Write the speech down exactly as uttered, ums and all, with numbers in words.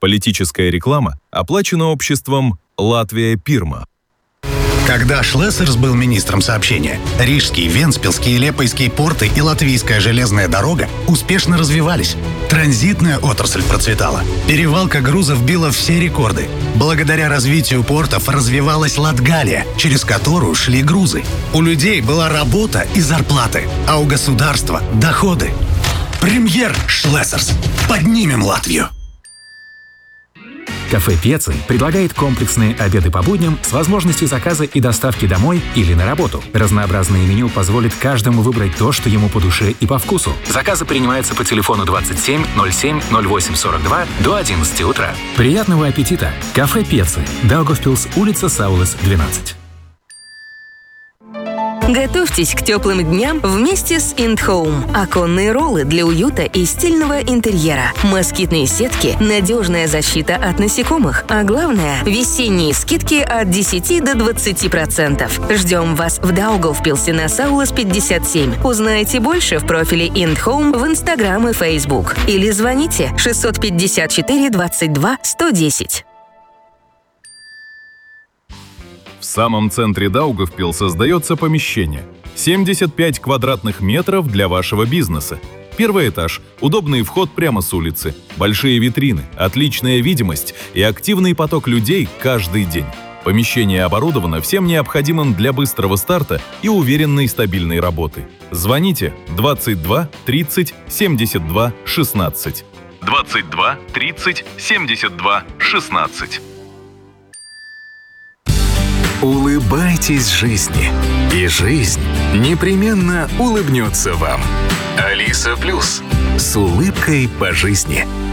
Политическая реклама оплачена обществом «Латвия Пирма». Когда Шлессерс был министром сообщения, Рижский, Вентспилский, Лепойский порты и Латвийская железная дорога успешно развивались. Транзитная отрасль процветала. Перевалка грузов била все рекорды. Благодаря развитию портов развивалась Латгалия, через которую шли грузы. У людей была работа и зарплаты, а у государства – доходы. Премьер Шлессерс. Поднимем Латвию! Кафе Пьецци предлагает комплексные обеды по будням с возможностью заказа и доставки домой или на работу. Разнообразное меню позволит каждому выбрать то, что ему по душе и по вкусу. Заказы принимаются по телефону двадцать семь ноль семь ноль восемь сорок два до одиннадцати утра. Приятного аппетита! Кафе Пьецци. Даугавпилс, улица Саулес, двенадцать. Готовьтесь к теплым дням вместе с Индхоум. Оконные роллы для уюта и стильного интерьера. Москитные сетки, надежная защита от насекомых. А главное, весенние скидки от десяти до двадцати процентов. Ждем вас в Даугавпилсе на Саулес пятьдесят семь. Узнайте больше в профиле Индхоум в Инстаграм и Фейсбук. Или звоните шестьсот пятьдесят четыре двадцать два сто десять. В самом центре Даугавпилса сдается помещение. семьдесят пять квадратных метров для вашего бизнеса. Первый этаж, удобный вход прямо с улицы, большие витрины, отличная видимость и активный поток людей каждый день. Помещение оборудовано всем необходимым для быстрого старта и уверенной стабильной работы. Звоните двадцать два тридцать семьдесят два шестнадцать. двадцать два тридцать семьдесят два шестнадцать. Улыбайтесь жизни, и жизнь непременно улыбнется вам. Алиса Плюс. С улыбкой по жизни.